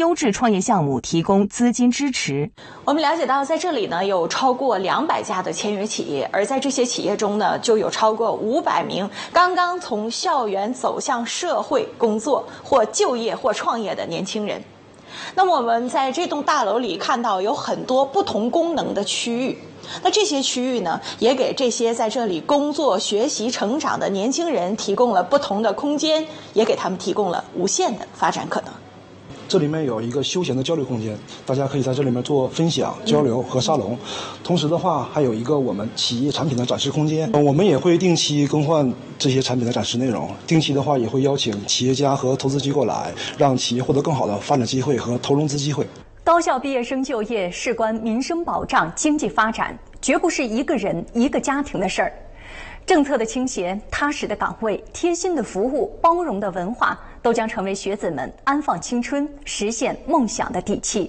优质创业项目提供资金支持。 我们了解到，在这里呢有超过200家的签约企业，而在这些企业中呢，就有超过500名刚刚从校园走向社会工作或就业或创业的年轻人。那么我们在这栋大楼里看到有很多不同功能的区域，那这些区域呢，也给这些在这里工作、学习、成长的年轻人提供了不同的空间，也给他们提供了无限的发展可能。 这里面有一个休闲的交流空间，大家可以在这里面做分享、交流和沙龙。同时的话，还有一个我们企业产品的展示空间。我们也会定期更换这些产品的展示内容。定期的话，也会邀请企业家和投资机构来，让企业获得更好的发展机会和投融资机会。 高校毕业生就业事关民生保障、经济发展，绝不是一个人、一个家庭的事儿。政策的倾斜、踏实的岗位、贴心的服务、包容的文化，都将成为学子们安放青春、实现梦想的底气。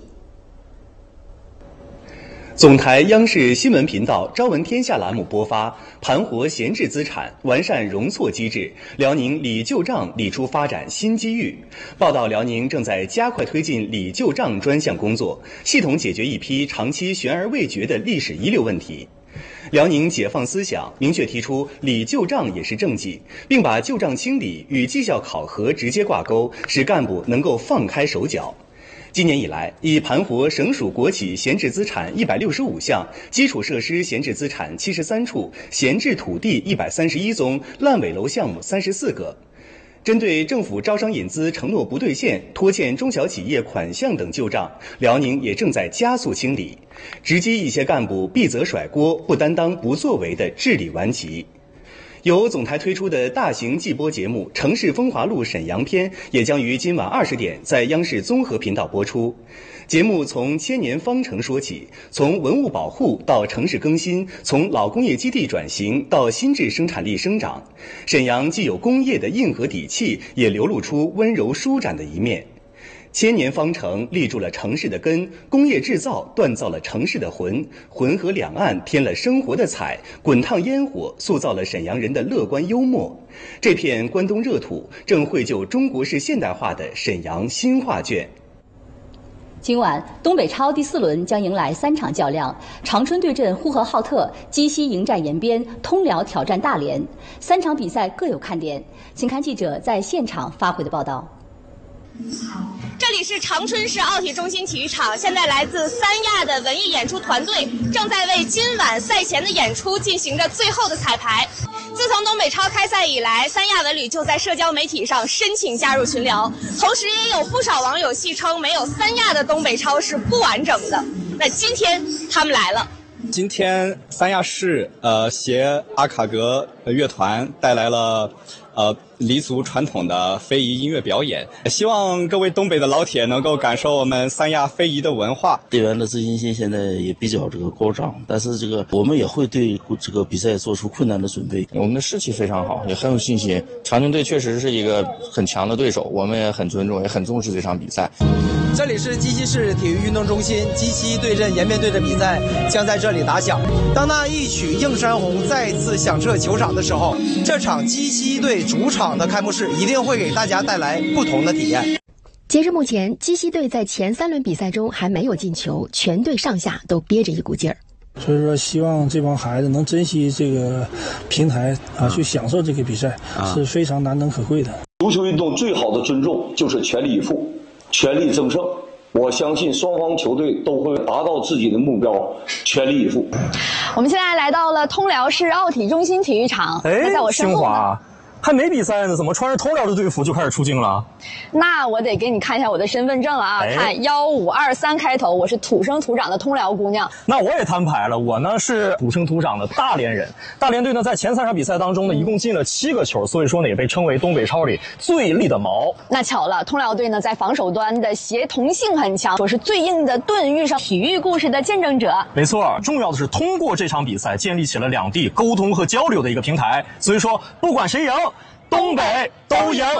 总台央视新闻频道《朝闻天下》栏目播发，盘活闲置资产，完善容错机制，辽宁理旧账理出发展新机遇。报道辽宁正在加快推进理旧账专项工作，系统解决一批长期悬而未决的历史遗留问题。辽宁解放思想，明确提出理旧账也是政绩，并把旧账清理与绩效考核直接挂钩，使干部能够放开手脚。今年以来，已盘活省属国企闲置资产165项，基础设施闲置资产73处，闲置土地131宗，烂尾楼项目34个。针对政府招商引资承诺不兑现、拖欠中小企业款项等旧账，辽宁也正在加速清理，直击一些干部避责甩锅、不担当、不作为的治理顽疾。由总台推出的大型季播节目《城市风华录沈阳篇》也将于今晚20点在央视综合频道播出。节目从千年方城说起，从文物保护到城市更新，从老工业基地转型到新质生产力生长，沈阳既有工业的硬核底气，也流露出温柔舒展的一面。千年方城立住了城市的根，工业制造锻造了城市的魂，浑河两岸添了生活的彩，滚烫烟火塑造了沈阳人的乐观幽默。这片关东热土正绘就中国式现代化的沈阳新画卷。 今晚东北超第4轮将迎来3场较量，长春对阵呼和浩特，鸡西迎战延边，通辽挑战大连。3场比赛各有看点，请看记者在现场发回的报道。 这里是长春市奥体中心体育场，现在来自三亚的文艺演出团队正在为今晚赛前的演出进行着最后的彩排。自从东北超开赛以来，三亚文旅就在社交媒体上申请加入群聊，同时也有不少网友戏称没有三亚的东北超是不完整的。那今天他们来了。 今天三亚市携阿卡格乐团带来了黎族传统的非遗音乐表演，希望各位东北的老铁能够感受我们三亚非遗的文化。 队员的自信心现在也比较高涨，但是我们也会对这个比赛做出困难的准备。 我们的士气非常好，也很有信心。长春队确实是一个很强的对手，我们也很尊重，也很重视这场比赛。 这里是鸡西市体育运动中心，鸡西对阵延边队的比赛将在这里打响。当那一曲《映山红》再次响彻球场的时候，这场鸡西队主场的开幕式一定会给大家带来不同的体验。 截至目前，鸡西队在前3轮比赛中还没有进球，全队上下都憋着一股劲儿。 所以说，希望这帮孩子能珍惜这个平台去享受这个比赛，是非常难能可贵的。 足球运动最好的尊重就是全力以赴，全力争胜。我相信双方球队都会达到自己的目标，全力以赴。 我们现在来到了通辽市奥体中心体育场，在我身后呢。 还没比赛呢，怎么穿着通辽的队服就开始出镜了？ 那我得给你看一下我的身份证了啊！看1523开头，我是土生土长的通辽姑娘。 那我也摊牌了，我呢是土生土长的大连人。大连队呢在前3场比赛当中呢，一共进了7个球，所以说呢也被称为东北超里最利的毛。 那巧了，通辽队呢在防守端的协同性很强，说是最硬的盾遇上体育故事的见证者。 没错，重要的是通过这场比赛建立起了两地沟通和交流的一个平台，所以说不管谁赢，东北都赢。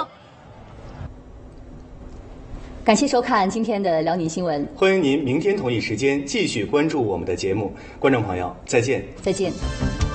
感谢收看今天的辽宁新闻， 欢迎您明天同一时间继续关注我们的节目。观众朋友，再见。 再见。